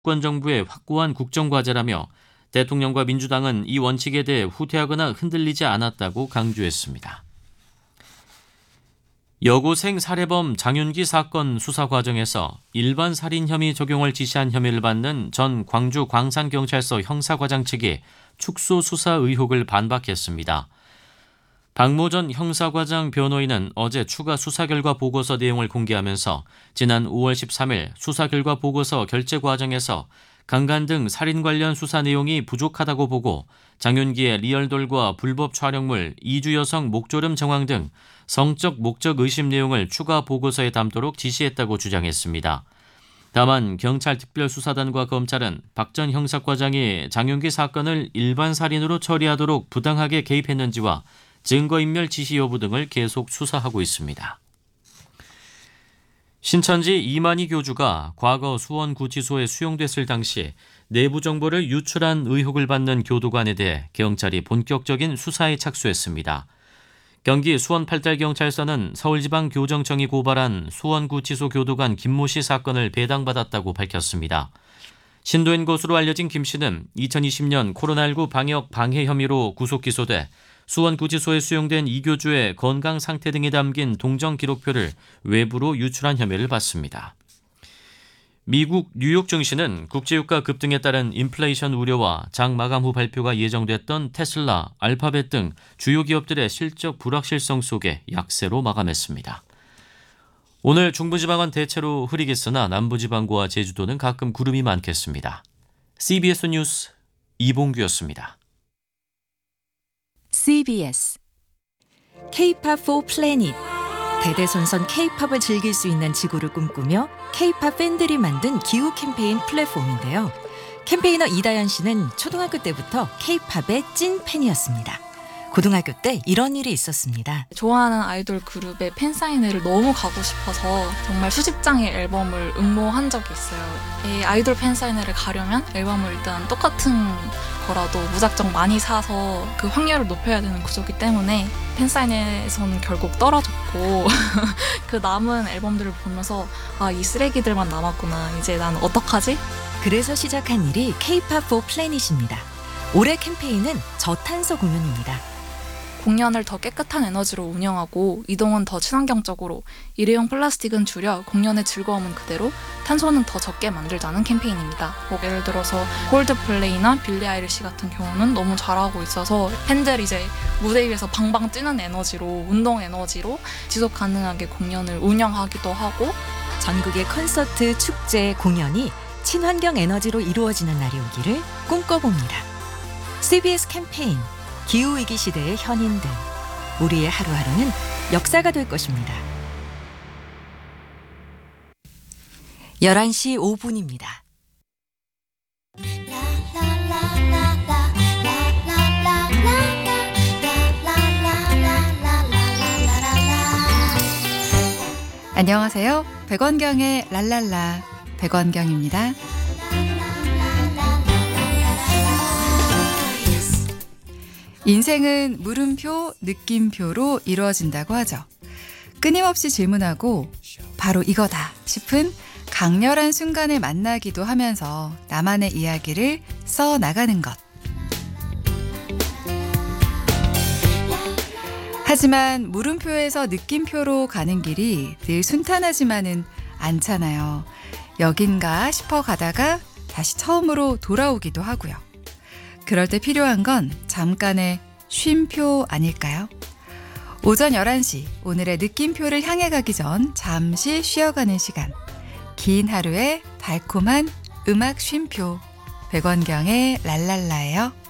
집권 정부의 확고한 국정과제라며 대통령과 민주당은 이 원칙에 대해 후퇴하거나 흔들리지 않았다고 강조했습니다. 여고생 살해범 장윤기 사건 수사 과정에서 일반 살인 혐의 적용을 지시한 혐의를 받는 전 광주 광산경찰서 형사과장 측이 축소 수사 의혹을 반박했습니다. 박모 전 형사과장 변호인은 어제 추가 수사 결과 보고서 내용을 공개하면서 지난 5월 13일 수사 결과 보고서 결재 과정에서 강간 등 살인 관련 수사 내용이 부족하다고 보고 장윤기의 리얼돌과 불법 촬영물, 이주 여성 목조름 정황 등 성적 목적 의심 내용을 추가 보고서에 담도록 지시했다고 주장했습니다. 다만 경찰 특별수사단과 검찰은 박 전 형사과장이 장윤기 사건을 일반 살인으로 처리하도록 부당하게 개입했는지와 증거인멸 지시 여부 등을 계속 수사하고 있습니다. 신천지 이만희 교주가 과거 수원구치소에 수용됐을 당시 내부 정보를 유출한 의혹을 받는 교도관에 대해 경찰이 본격적인 수사에 착수했습니다. 경기 수원팔달경찰서는 서울지방교정청이 고발한 수원구치소 교도관 김모 씨 사건을 배당받았다고 밝혔습니다. 신도인 것으로 알려진 김 씨는 2020년 코로나19 방역 방해 혐의로 구속 기소돼 수원구치소에 수용된 이 교주의 건강 상태 등이 담긴 동정 기록표를 외부로 유출한 혐의를 받습니다. 미국 뉴욕 증시는 국제유가 급등에 따른 인플레이션 우려와 장 마감 후 발표가 예정됐던 테슬라, 알파벳 등 주요 기업들의 실적 불확실성 속에 약세로 마감했습니다. 오늘 중부지방은 대체로 흐리겠으나 남부지방과 제주도는 가끔 구름이 많겠습니다. CBS 뉴스 이봉규였습니다. CBS K-POP for Planet 대대손손 K-POP을 즐길 수 있는 지구를 꿈꾸며 K-POP 팬들이 만든 기후 캠페인 플랫폼인데요. 캠페이너 이다연 씨는 초등학교 때부터 K-POP의 찐 팬이었습니다. 고등학교 때 이런 일이 있었습니다. 좋아하는 아이돌 그룹의 팬사인회를 너무 가고 싶어서 정말 수십 장의 앨범을 응모한 적이 있어요. 이 아이돌 팬사인회를 가려면 앨범을 일단 똑같은 거라도 무작정 많이 사서 그 확률을 높여야 되는 구조이기 때문에 팬사인회에서는 결국 떨어졌고 그 남은 앨범들을 보면서 이 쓰레기들만 남았구나. 이제 난 어떡하지? 그래서 시작한 일이 K-POP for Planet입니다. 올해 캠페인은 저탄소 공연입니다. 공연을 더 깨끗한 에너지로 운영하고 이동은 더 친환경적으로, 일회용 플라스틱은 줄여 공연의 즐거움은 그대로, 탄소는 더 적게 만들자는 캠페인입니다. 예를 들어서 콜드플레이나 빌리 아이리시 같은 경우는 너무 잘하고 있어서 팬들이 이제 무대 위에서 방방 뛰는 에너지로, 운동 에너지로 지속 가능하게 공연을 운영하기도 하고, 전국의 콘서트, 축제, 공연이 친환경 에너지로 이루어지는 날이 오기를 꿈꿔봅니다. CBS 캠페인 기후위기 시대의 현인들, 우리의 하루하루는 역사가 될 것입니다. 11시 5분입니다. 안녕하세요. 백원경의 랄랄라 백원경입니다. 인생은 물음표, 느낌표로 이루어진다고 하죠. 끊임없이 질문하고 바로 이거다 싶은 강렬한 순간을 만나기도 하면서 나만의 이야기를 써나가는 것. 하지만 물음표에서 느낌표로 가는 길이 늘 순탄하지만은 않잖아요. 여긴가 싶어 가다가 다시 처음으로 돌아오기도 하고요. 그럴 때 필요한 건 잠깐의 쉼표 아닐까요? 오전 11시, 오늘의 느낌표를 향해 가기 전 잠시 쉬어가는 시간. 긴 하루의 달콤한 음악 쉼표. 백원경의 랄랄라예요.